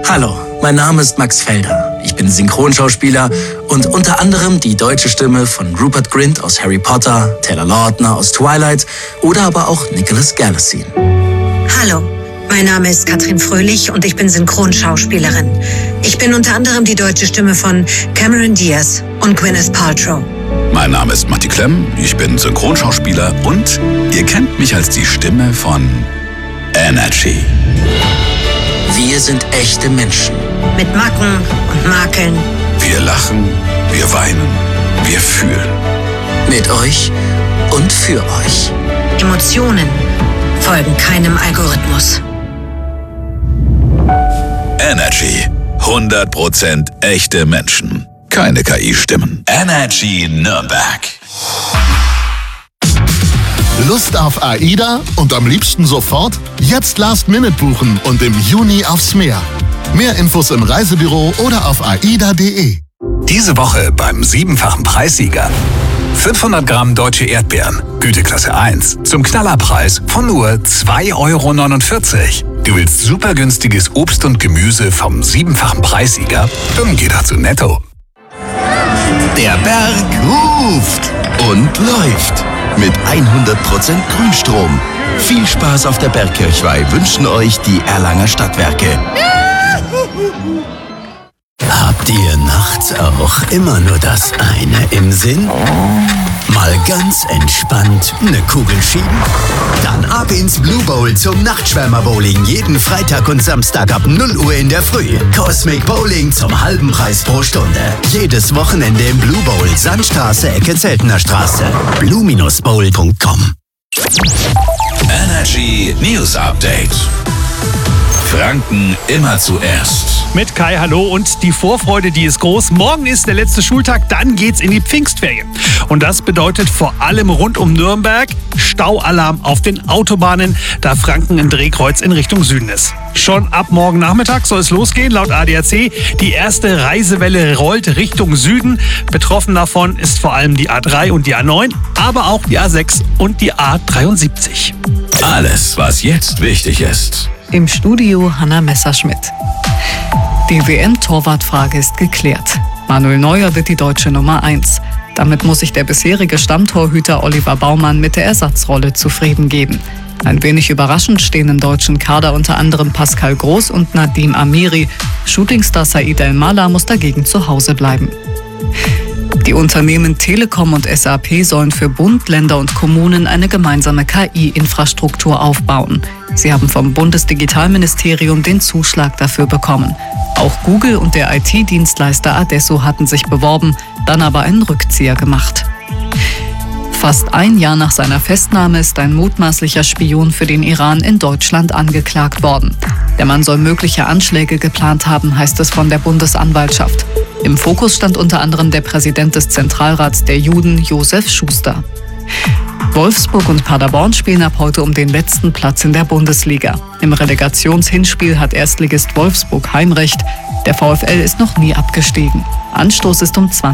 Hallo, mein Name ist Max Felder. Ich bin Synchronschauspieler und unter anderem die deutsche Stimme von Rupert Grint aus Harry Potter, Taylor Lautner aus Twilight oder aber auch Nicholas Galitzine. Hallo, mein Name ist Katrin Fröhlich und ich bin Synchronschauspielerin. Ich bin unter anderem die deutsche Stimme von Cameron Diaz und Gwyneth Paltrow. Mein Name ist Matti Klemm, ich bin Synchronschauspieler und ihr kennt mich als die Stimme von Energy. Wir sind echte Menschen. Mit Macken und Makeln. Wir lachen, wir weinen, wir fühlen. Mit euch und für euch. Emotionen folgen keinem Algorithmus. Energy. 100% echte Menschen. Keine KI-Stimmen. Energy Nürnberg. Lust auf AIDA und am liebsten sofort? Jetzt Last-Minute buchen und im Juni aufs Meer. Mehr Infos im Reisebüro oder auf aida.de. Diese Woche beim 7-fachen Preissieger. 500 Gramm deutsche Erdbeeren, Güteklasse 1, zum Knallerpreis von nur 2,49 €. Du willst super günstiges Obst und Gemüse vom 7-fachen Preissieger? Dann geh da zu Netto. Der Berg ruft und läuft mit 100% Grünstrom. Viel Spaß auf der Bergkirchweih wünschen euch die Erlanger Stadtwerke. Habt ihr nachts auch immer nur das eine im Sinn? Mal ganz entspannt eine Kugel schieben? Dann ab ins Blue Bowl zum Nachtschwärmer-Bowling jeden Freitag und Samstag ab 0 Uhr in der Früh. Cosmic Bowling zum halben Preis pro Stunde. Jedes Wochenende im Blue Bowl, Sandstraße, Ecke Zeltener Straße. blue-bowl.com. Energy News Update. Franken immer zuerst. Mit Kai, hallo, und die Vorfreude, die ist groß. Morgen ist der letzte Schultag, dann geht's in die Pfingstferien. Und das bedeutet vor allem rund um Nürnberg Staualarm auf den Autobahnen, da Franken ein Drehkreuz in Richtung Süden ist. Schon ab morgen Nachmittag soll es losgehen, laut ADAC. Die erste Reisewelle rollt Richtung Süden. Betroffen davon ist vor allem die A3 und die A9, aber auch die A6 und die A73. Alles, was jetzt wichtig ist. Im Studio Hanna Messerschmidt. Die WM-Torwartfrage ist geklärt. Manuel Neuer wird die deutsche Nummer 1. Damit muss sich der bisherige Stammtorhüter Oliver Baumann mit der Ersatzrolle zufrieden geben. Ein wenig überraschend stehen im deutschen Kader unter anderem Pascal Groß und Nadim Amiri. Shootingstar Said El-Mala muss dagegen zu Hause bleiben. Die Unternehmen Telekom und SAP sollen für Bund, Länder und Kommunen eine gemeinsame KI-Infrastruktur aufbauen. Sie haben vom Bundesdigitalministerium den Zuschlag dafür bekommen. Auch Google und der IT-Dienstleister Adesso hatten sich beworben, dann aber einen Rückzieher gemacht. Fast ein Jahr nach seiner Festnahme ist ein mutmaßlicher Spion für den Iran in Deutschland angeklagt worden. Der Mann soll mögliche Anschläge geplant haben, heißt es von der Bundesanwaltschaft. Im Fokus stand unter anderem der Präsident des Zentralrats der Juden, Josef Schuster. Wolfsburg und Paderborn spielen ab heute um den letzten Platz in der Bundesliga. Im Relegationshinspiel hat Erstligist Wolfsburg Heimrecht. Der VfL ist noch nie abgestiegen. Anstoß ist um 20